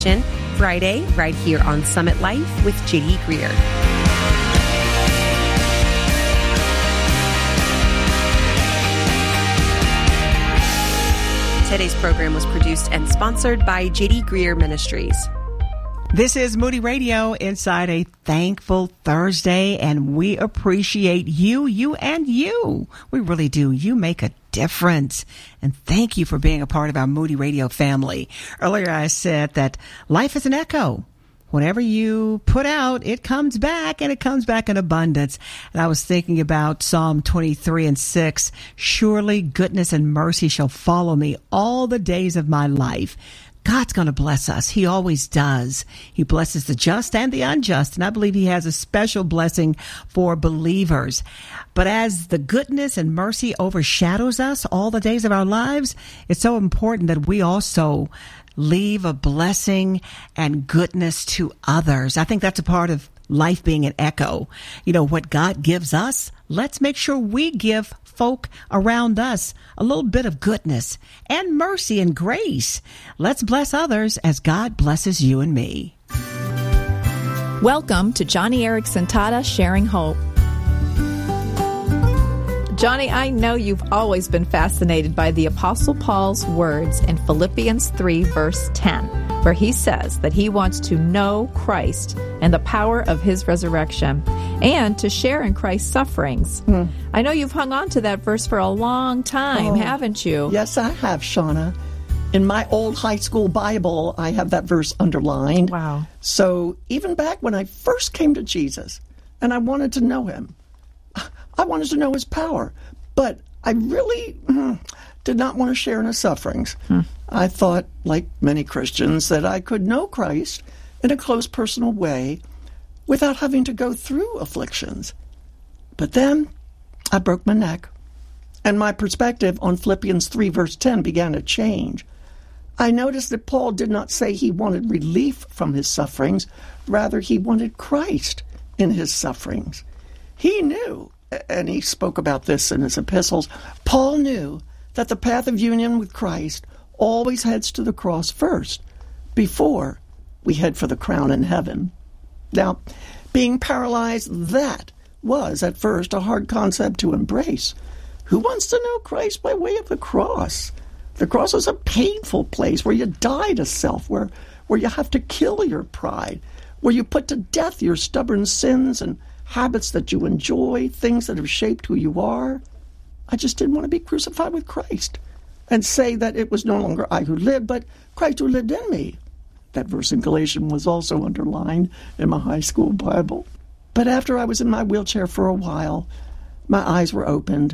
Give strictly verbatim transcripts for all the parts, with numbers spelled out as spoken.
Friday, right here on Summit Life with J D Greer. Today's program was produced and sponsored by J D Greer Ministries. This is Moody Radio inside a thankful Thursday, and we appreciate you, you, and you. We really do. You make a difference. And thank you for being a part of our Moody Radio family. Earlier I said that life is an echo. Whatever you put out, it comes back, and it comes back in abundance. And I was thinking about Psalm twenty-three and six. Surely goodness and mercy shall follow me all the days of my life. God's going to bless us. He always does. He blesses the just and the unjust. And I believe he has a special blessing for believers. But as the goodness and mercy overshadows us all the days of our lives, it's so important that we also leave a blessing and goodness to others. I think that's a part of life being an echo. You know, what God gives us, let's make sure we give folk around us a little bit of goodness and mercy and grace. Let's bless others as God blesses you and me. Welcome to Johnny Erickson Tata Sharing Hope. Johnny, I know you've always been fascinated by the Apostle Paul's words in Philippians three, verse ten, where he says that he wants to know Christ and the power of his resurrection and to share in Christ's sufferings. Mm. I know you've hung on to that verse for a long time, oh, haven't you? Yes, I have, Shauna. In my old high school Bible, I have that verse underlined. Wow. So even back when I first came to Jesus and I wanted to know him, I wanted to know his power, but I really mm, did not want to share in his sufferings. Hmm. I thought, like many Christians, that I could know Christ in a close personal way without having to go through afflictions. But then I broke my neck, and my perspective on Philippians three, verse ten began to change. I noticed that Paul did not say he wanted relief from his sufferings. Rather, he wanted Christ in his sufferings. He knew, and he spoke about this in his epistles, Paul knew that the path of union with Christ always heads to the cross first, before we head for the crown in heaven. Now, being paralyzed, that was at first a hard concept to embrace. Who wants to know Christ by way of the cross? The cross is a painful place where you die to self, where, where you have to kill your pride, where you put to death your stubborn sins and habits that you enjoy, things that have shaped who you are. I just didn't want to be crucified with Christ and say that it was no longer I who lived, but Christ who lived in me. That verse in Galatians was also underlined in my high school Bible. But after I was in my wheelchair for a while, my eyes were opened.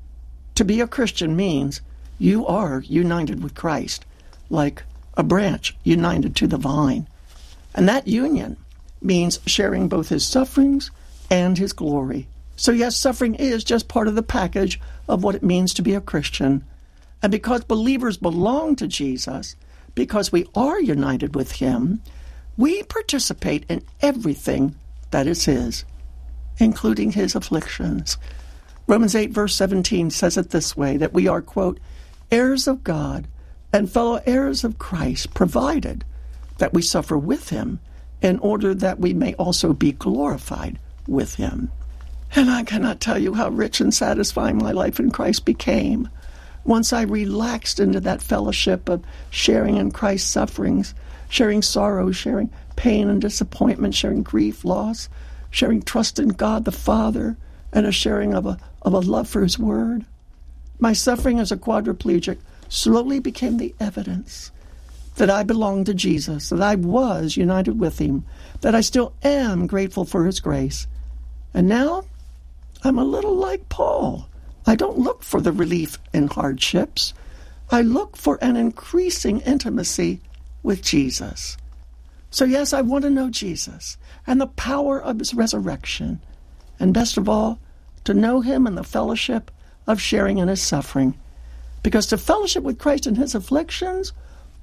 To be a Christian means you are united with Christ, like a branch united to the vine. And that union means sharing both his sufferings and his glory. So yes, suffering is just part of the package of what it means to be a Christian. And because believers belong to Jesus, because we are united with him, we participate in everything that is his, including his afflictions. Romans eight, verse seventeen says it this way, that we are, quote, heirs of God and fellow heirs of Christ, provided that we suffer with him in order that we may also be glorified with him. And I cannot tell you how rich and satisfying my life in Christ became once I relaxed into that fellowship of sharing in Christ's sufferings, sharing sorrow, sharing pain and disappointment, sharing grief, loss, sharing trust in God the Father, and a sharing of a, of a love for his word. My suffering as a quadriplegic slowly became the evidence that I belonged to Jesus, that I was united with him, that I still am grateful for his grace. And now I'm a little like Paul. I don't look for the relief in hardships. I look for an increasing intimacy with Jesus. So yes, I want to know Jesus and the power of his resurrection. And best of all, to know him in the fellowship of sharing in his suffering. Because to fellowship with Christ in his afflictions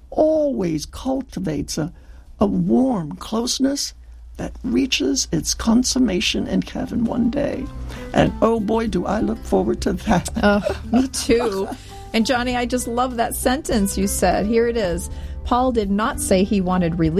always cultivates a, a warm closeness that reaches its consummation in heaven one day. And oh boy, do I look forward to that. Oh, me too. And Johnny, I just love that sentence you said. Here it is. Paul did not say he wanted relief.